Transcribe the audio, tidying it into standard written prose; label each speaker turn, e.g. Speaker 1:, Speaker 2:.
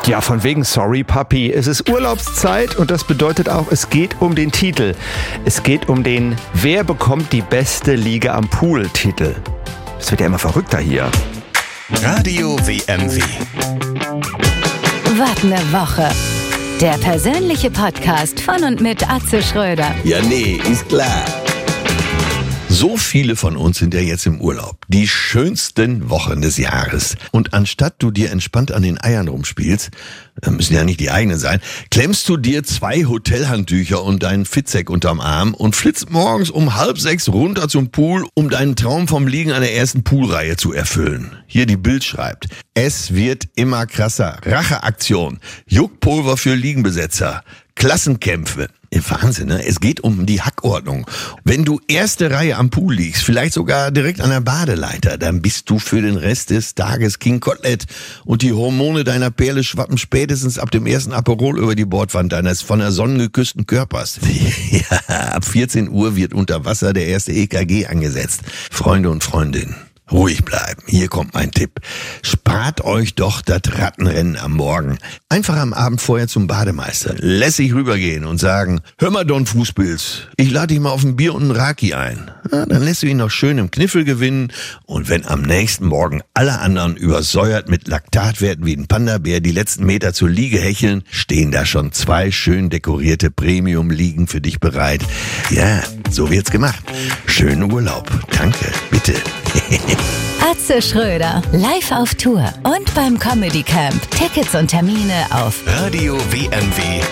Speaker 1: Ja, von wegen Sorry Papi. Es ist Urlaubszeit und das bedeutet auch, es geht um den Titel. Es geht um den Wer bekommt die beste Liege am Pool-Titel. Es wird ja immer verrückter hier.
Speaker 2: Radio WMW.
Speaker 3: Was ne Woche. Der persönliche Podcast von und mit Atze Schröder.
Speaker 2: Ja, nee, ist klar. So viele von uns sind ja jetzt im Urlaub. Die schönsten Wochen des Jahres. Und anstatt du dir entspannt an den Eiern rumspielst, müssen ja nicht die eigenen sein, klemmst du dir 2 Hotelhandtücher und deinen Fitzek unterm Arm und flitzt morgens um 5:30 runter zum Pool, um deinen Traum vom Liegen an der ersten Poolreihe zu erfüllen. Hier die Bild schreibt: Es wird immer krasser. Racheaktion. Juckpulver für Liegenbesetzer. Klassenkämpfe. Wahnsinn, ne? Es geht um die Hackordnung. Wenn du erste Reihe am Pool liegst, vielleicht sogar direkt an der Badeleiter, dann bist du für den Rest des Tages King Kotelett und die Hormone deiner Perle schwappen spätestens ab dem ersten Aperol über die Bordwand deines von der Sonne geküssten Körpers. Ja, ab 14 Uhr wird unter Wasser der erste EKG angesetzt. Freunde und Freundinnen, ruhig bleiben. Hier kommt mein Tipp. Spart euch doch das Rattenrennen am Morgen. Einfach am Abend vorher zum Bademeister. Lässig rübergehen und sagen: Hör mal, Don Fußpilz, ich lade dich mal auf ein Bier und einen Raki ein. Ja, dann lässt du ihn noch schön im Kniffel gewinnen. Und wenn am nächsten Morgen alle anderen übersäuert mit Laktatwerten wie ein Panda-Bär die letzten Meter zur Liege hecheln, stehen da schon 2 schön dekorierte Premium-Liegen für dich bereit. Ja, so wird's gemacht. Schönen Urlaub. Danke. Bitte.
Speaker 3: Atze Schröder, live auf Tour und beim Comedy Camp. Tickets und Termine auf
Speaker 2: Radio WMW.